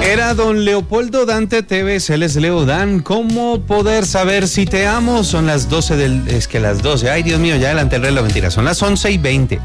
Era don Leopoldo Dante Tevez, él es Leo Dan. ¿Cómo poder saber si te amo? Son las 12 es que las 12, ay Dios mío, ya adelanté el reloj, mentira, son las 11:20,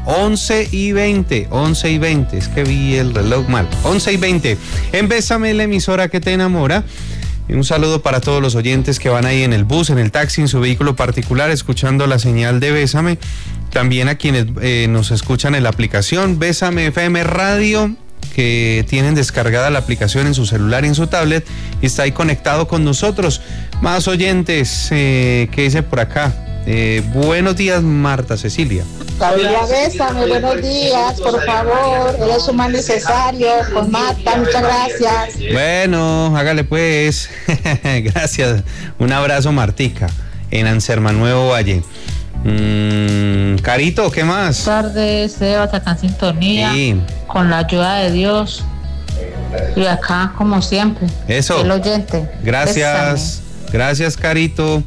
11:20, es que vi el reloj mal, 11:20, en Bésame, la emisora que te enamora. Y un saludo para todos los oyentes que van ahí en el bus, en el taxi, en su vehículo particular, escuchando la señal de Bésame. También a quienes nos escuchan en la aplicación Bésame FM Radio, que tienen descargada la aplicación en su celular y en su tablet y está ahí conectado con nosotros. Más oyentes, ¿qué dice por acá? Buenos días, Marta Cecilia. Familia Bésame, buenos días, por favor, eres un más necesario con Marta, muchas gracias. Bueno, hágale pues. Gracias, un abrazo, Martica, en Anserma Nuevo Valle. Carito, ¿qué más? Buenas tardes, Sebas, acá en sintonía, sí, con la ayuda de Dios. Y acá, como siempre, eso. El oyente. Gracias, Bésame. Gracias, Carito.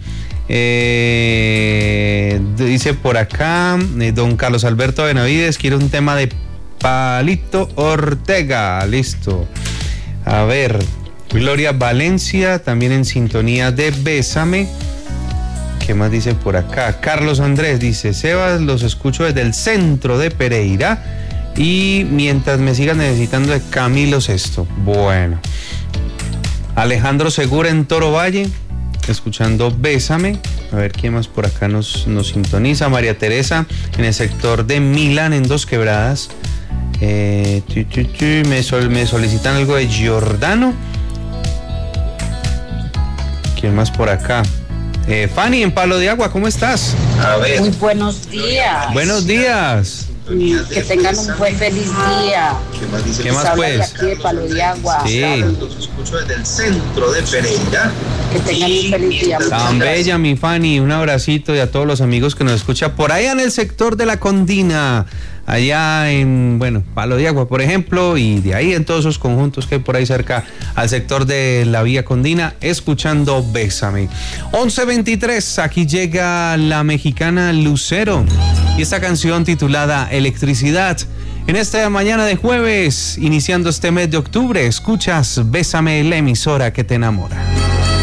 Dice por acá, don Carlos Alberto Benavides, quiere un tema de Palito Ortega. Listo. A ver, Gloria Valencia, también en sintonía de Bésame. ¿Qué más dice por acá? Carlos Andrés dice, Sebas, los escucho desde el centro de Pereira y mientras me sigan necesitando de Camilo Sesto. Bueno. Alejandro Segura en Toro Valle, escuchando Bésame. A ver quién más por acá nos sintoniza. María Teresa en el sector de Milán, en Dos Quebradas. Me solicitan algo de Giordano. ¿Quién más por acá? Fanny en Palo de Agua, ¿cómo estás? A ver. Muy buenos días. Buenos días. Que tengan un buen feliz día. ¿Qué más pues? De aquí de Palo de Agua. Sí. Los escucho desde el centro de Pereira. Que tengan un feliz día. Tan bella, mi Fanny. Un abracito y a todos los amigos que nos escuchan por allá en el sector de La Condina. Allá en, Palo de Agua, por ejemplo, y de ahí en todos esos conjuntos que hay por ahí cerca al sector de la Vía Condina, escuchando Bésame. 11:23, aquí llega la mexicana Lucero y esta canción titulada Electricidad. En esta mañana de jueves, iniciando este mes de octubre, escuchas Bésame, la emisora que te enamora.